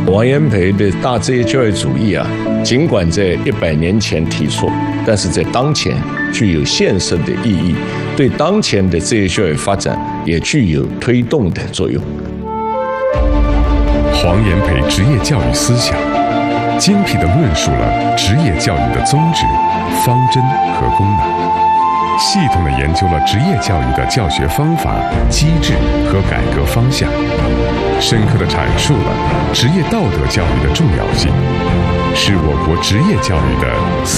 王炎培的大职业教育主义啊，尽管在100年前提出，但是在当前具有现实的意义，对当前的职业教育发展也具有推动的作用。 黄炎培职业教育思想，精辟地论述了职业教育的宗旨、方针和功能，系统地研究了职业教育的教学方法、机制和改革方向，深刻地阐述了职业道德教育的重要性，是我国职业教育的